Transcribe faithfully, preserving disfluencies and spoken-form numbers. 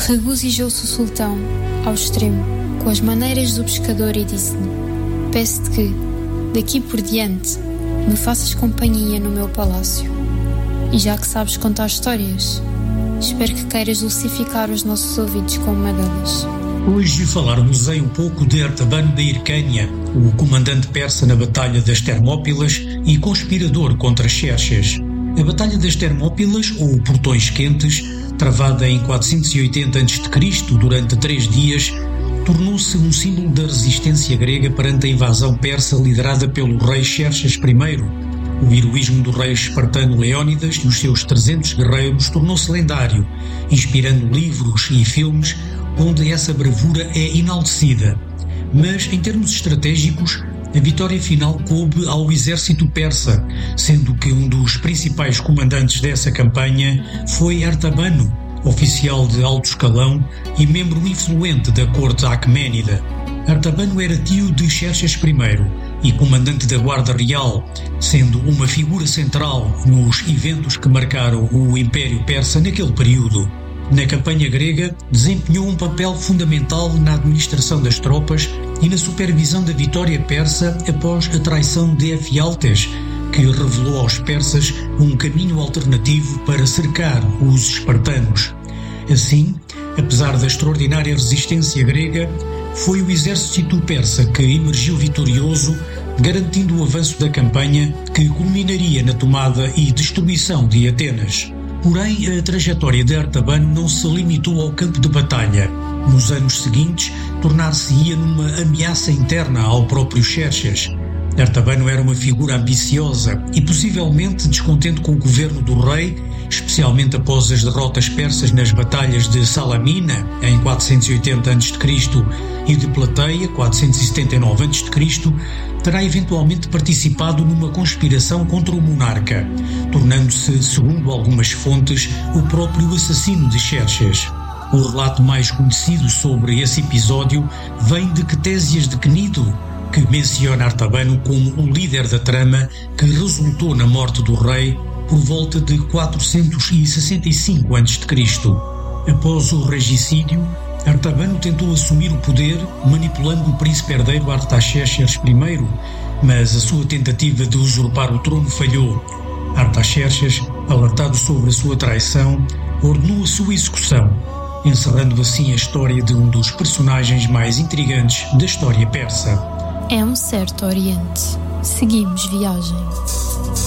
Regozijou-se o sultão, ao extremo, com as maneiras do pescador e disse-lhe: peço-te que, daqui por diante, me faças companhia no meu palácio. E já que sabes contar histórias, espero que queiras dulcificar os nossos ouvidos com uma delas. Hoje falar-vos-ei um pouco de Artabano da Hircânia, o comandante persa na Batalha das Termópilas e conspirador contra Xerxes. A Batalha das Termópilas, ou Portões Quentes, travada em quatrocentos e oitenta antes de Cristo durante três dias, tornou-se um símbolo da resistência grega perante a invasão persa liderada pelo rei Xerxes I. O heroísmo do rei espartano Leónidas e os seus trezentos guerreiros tornou-se lendário, inspirando livros e filmes onde essa bravura é enaltecida. Mas, em termos estratégicos, a vitória final coube ao exército persa, sendo que um dos principais comandantes dessa campanha foi Artabano, oficial de alto escalão e membro influente da corte aquemênida. Artabano era tio de Xerxes I e comandante da Guarda Real, sendo uma figura central nos eventos que marcaram o Império Persa naquele período. Na campanha grega, desempenhou um papel fundamental na administração das tropas e na supervisão da vitória persa após a traição de Efialtes, que revelou aos persas um caminho alternativo para cercar os espartanos. Assim, apesar da extraordinária resistência grega, foi o exército persa que emergiu vitorioso, garantindo o avanço da campanha que culminaria na tomada e destruição de Atenas. Porém, a trajetória de Artabano não se limitou ao campo de batalha. Nos anos seguintes, tornar-se-ia numa ameaça interna ao próprio Xerxes. Artabano era uma figura ambiciosa e possivelmente descontente com o governo do rei, especialmente após as derrotas persas nas batalhas de Salamina, em quatrocentos e oitenta antes de Cristo, e de Plateia, quatrocentos e setenta e nove antes de Cristo, terá eventualmente participado numa conspiração contra o monarca, tornando-se, segundo algumas fontes, o próprio assassino de Xerxes. O relato mais conhecido sobre esse episódio vem de Ctésias de Cnido, que menciona Artabano como o líder da trama que resultou na morte do rei por volta de quatrocentos e sessenta e cinco antes de Cristo. Após o regicídio, Artabano tentou assumir o poder manipulando o príncipe herdeiro Artaxerxes I, mas a sua tentativa de usurpar o trono falhou. Artaxerxes, alertado sobre a sua traição, ordenou a sua execução, encerrando assim a história de um dos personagens mais intrigantes da história persa. É um certo Oriente. Seguimos viagem.